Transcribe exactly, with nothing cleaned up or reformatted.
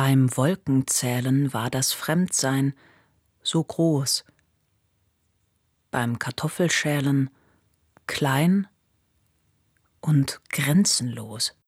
Beim Wolkenzählen war das Fremdsein so groß, beim Kartoffelschälen klein und grenzenlos.